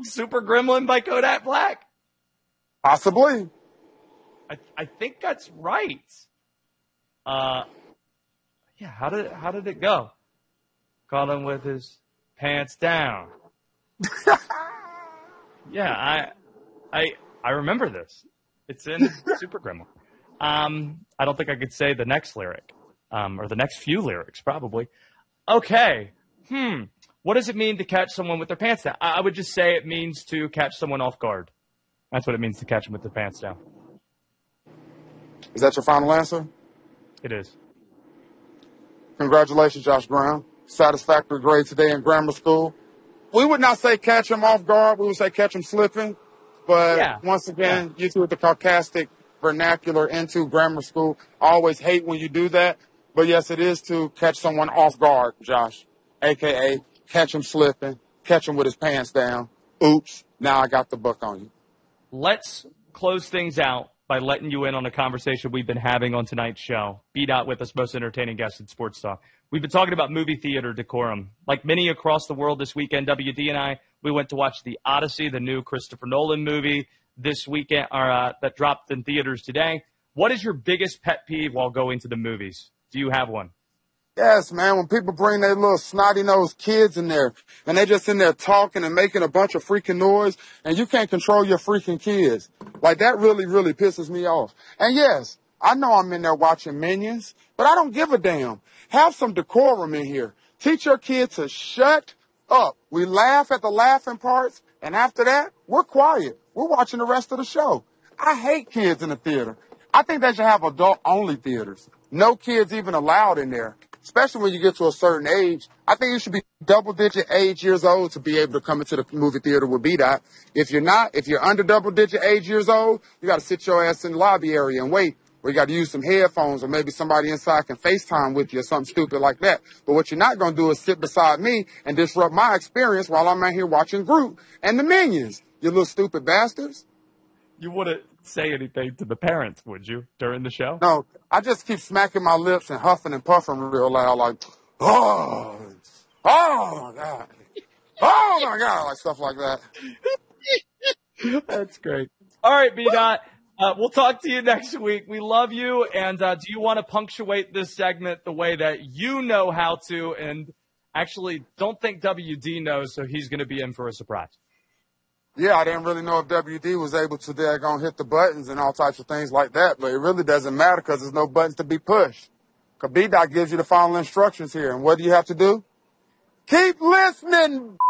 Super Gremlin by Kodak Black? Possibly. I think that's right. Yeah, how did it go? Caught him with his pants down. Yeah, I remember this. It's in Super Gremlin. I don't think I could say the next lyric, or the next few lyrics, probably. Okay. What does it mean to catch someone with their pants down? I would just say it means to catch someone off guard. That's what it means to catch them with their pants down. Is that your final answer? It is. Congratulations, Josh Graham. Satisfactory grade today in grammar school. We would not say catch him off guard. We would say catch him slipping. But once again, you threw the sarcastic vernacular into grammar school. I always hate when you do that. But yes, it is to catch someone off guard, Josh. AKA catch him slipping, catch him with his pants down. Oops, now I got the book on you. Let's close things out by letting you in on a conversation we've been having on tonight's show. B-Dot with us, most entertaining guest in sports talk. We've been talking about movie theater decorum. Like many across the world this weekend, WD and I, we went to watch The Odyssey, the new Christopher Nolan movie this weekend, that dropped in theaters today. What is your biggest pet peeve while going to the movies? Do you have one? Yes, man, when people bring their little snotty-nosed kids in there, and they just in there talking and making a bunch of freaking noise, and you can't control your freaking kids. Like, that really, really pisses me off. And yes, I know I'm in there watching Minions, but I don't give a damn. Have some decorum in here. Teach your kids to shut up. We laugh at the laughing parts, and after that, we're quiet. We're watching the rest of the show. I hate kids in the theater. I think they should have adult-only theaters. No kids even allowed in there. Especially when you get to a certain age. I think you should be double-digit age years old to be able to come into the movie theater with B-Dot. If you're under double-digit age years old, you got to sit your ass in the lobby area and wait. Or you got to use some headphones, or maybe somebody inside can FaceTime with you or something stupid like that. But what you're not going to do is sit beside me and disrupt my experience while I'm out here watching Groot and the Minions. You little stupid bastards. You wouldn't say anything to the parents, would you, during the show? No, I just keep smacking my lips and huffing and puffing real loud, like, oh my God, oh my God, like stuff like that. That's great. All right, B-Dot, we'll talk to you next week. We love you, and do you want to punctuate this segment the way that you know how to, and actually don't think WD knows, so he's going to be in for a surprise? Yeah, I didn't really know if WD was able to daggone hit the buttons and all types of things like that, but it really doesn't matter because there's no buttons to be pushed. Because B-Dot gives you the final instructions here, and what do you have to do? Keep listening!